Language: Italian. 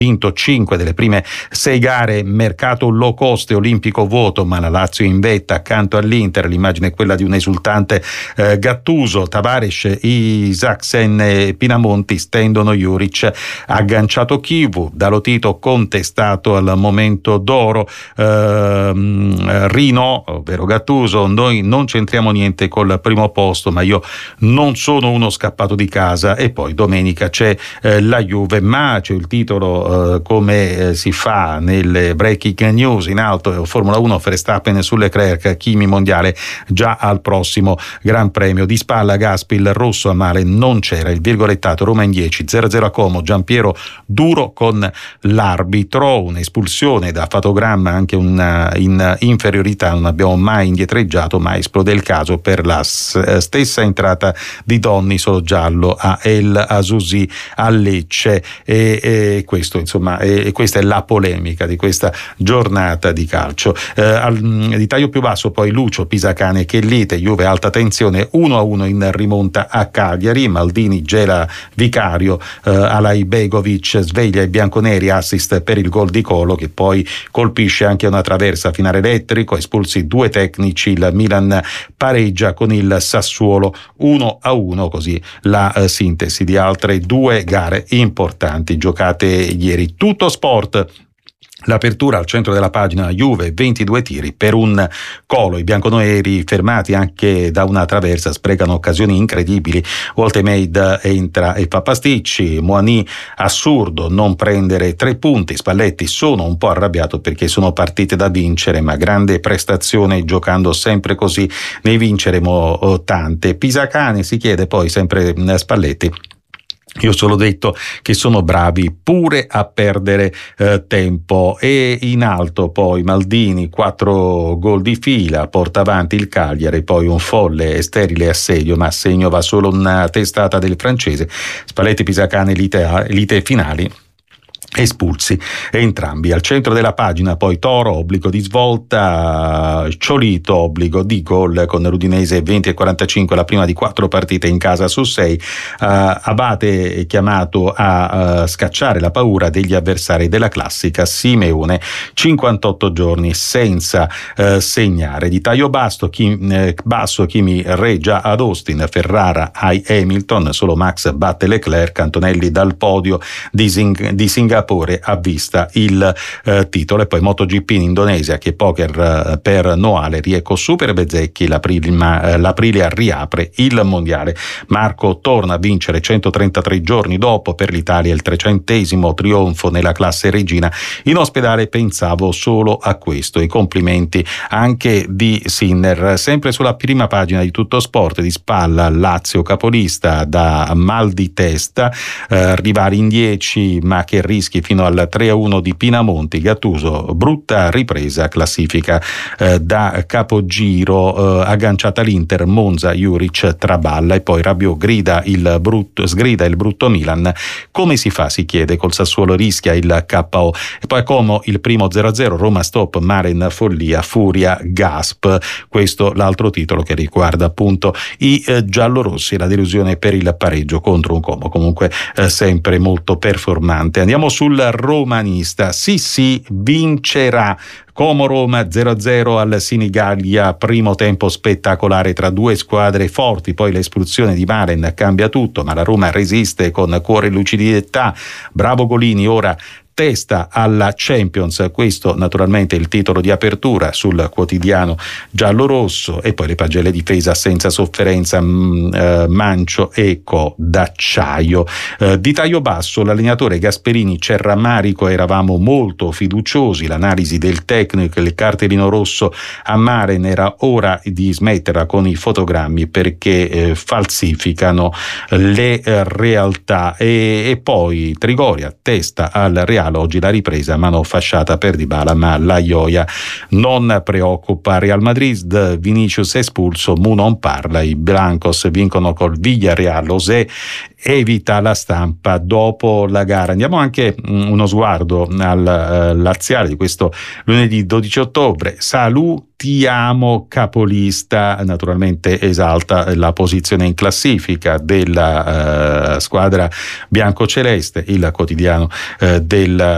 vinto 5 delle prime 6 gare, mercato low cost e olimpico vuoto, ma la Lazio in vetta accanto all'Inter. L'immagine è quella di un esultante Gattuso. Tavares, Isaksen e Pinamonti stendono Juric, agganciato Chivu, Dalotito contestato al momento d'oro, Rino, ovvero Gattuso: noi non c'entriamo niente col primo posto, ma io non sono uno scappato di casa. E poi domenica c'è la Juve, ma c'è il titolo come si fa nelle breaking news in alto: Formula 1, Verstappen su Leclerc, Kimi mondiale già al prossimo Gran Premio. Di spalla Gaspi, il rosso a male non c'era, il virgolettato Roma in 10, 0-0 a Como, Giampiero duro con l'arbitro, un'espulsione da fotogramma, anche in inferiorità, non abbiamo mai indietreggiato, ma esplode il caso per la stessa entrata di Donni, solo giallo a El Azusi a Lecce. E questo, insomma, questa è la polemica di questa giornata di calcio. Di taglio più basso poi Lucio, Pisacane, Chellite, Juve alta tensione 1-1 in rimonta a Cagliari, Maldini gela Vicario, Alai Begovic sveglia i bianconeri, assist per il gol di Colo che poi colpisce anche una traversa, finale elettrico, espulsi 2 tecnici, il Milan pareggia con il Sassuolo 1-1, così la sintesi di altre 2 gare importanti giocate ieri. Tutto sport. L'apertura al centro della pagina: Juve 22 tiri per un Colo. I bianconeri, fermati anche da una traversa, sprecano occasioni incredibili. Woltemade entra e fa pasticci. Moani, assurdo non prendere 3 punti. Spalletti: sono un po' arrabbiato perché sono partite da vincere, ma grande prestazione, giocando sempre così ne vinceremo tante. Pisacane si chiede poi, sempre Spalletti: io ho solo detto che sono bravi pure a perdere tempo. E in alto poi Maldini, 4 gol di fila, porta avanti il Cagliari, poi un folle e sterile assedio, ma a segno va solo una testata del francese. Spalletti, Pisacane, lite finali, espulsi entrambi. Al centro della pagina poi Toro, obbligo di svolta, Ciolito, obbligo di gol con l'Udinese 20-45, la prima di 4 partite in casa su 6. Abate è chiamato a scacciare la paura degli avversari della classica. Simeone 58 giorni senza segnare. Di taglio basso Kimi reggia ad Austin, Ferrara ai Hamilton, solo Max batte Leclerc, Antonelli dal podio di Singapore ha vista il titolo. E poi MotoGP in Indonesia, che poker per Noale, Rieco Super Bezzecchi, l'Aprilia riapre il mondiale. Marco torna a vincere 133 giorni dopo, per l'Italia il 300° trionfo nella classe regina. In ospedale pensavo solo a questo. I complimenti anche di Sinner. Sempre sulla prima pagina di Tutto Sport, di spalla Lazio capolista da mal di testa, rivali in 10 ma che rischia fino al 3-1 di Pinamonti. Gattuso, brutta ripresa, classifica da capogiro, agganciata l'Inter, Monza, Juric traballa. E poi Rabiot sgrida il brutto Milan. Come si fa, si chiede, col Sassuolo rischia il KO. E poi Como il primo 0-0, Roma stop, Maren follia, Furia gasp. Questo l'altro titolo che riguarda appunto i giallorossi, la delusione per il pareggio contro un Como comunque sempre molto performante. Andiamo sul romanista. Sì, vincerà. Como-Roma 0-0 al Sinigallia, primo tempo spettacolare tra 2 squadre forti, poi l'espulsione di Malen cambia tutto, ma la Roma resiste con cuore e lucidità. Bravo Golini, ora testa alla Champions. Questo naturalmente è il titolo di apertura sul quotidiano giallorosso. E poi le pagelle difesa senza sofferenza, Mancio e Co d'acciaio. Di taglio basso l'allenatore Gasperini: c'è rammarico, eravamo molto fiduciosi, l'analisi del tecnico, il cartellino rosso a Maren, era ora di smetterla con i fotogrammi perché falsificano le realtà. E poi Trigoria, testa al Real, oggi la ripresa, mano fasciata per Dybala, ma la Ioia non preoccupa. Real Madrid, Vinicius espulso, Mu non parla, i Blancos vincono col Villarreal, José evita la stampa dopo la gara. Andiamo anche uno sguardo al laziale di questo lunedì 12 ottobre. Salutiamo capolista, naturalmente esalta la posizione in classifica della squadra biancoceleste, il quotidiano del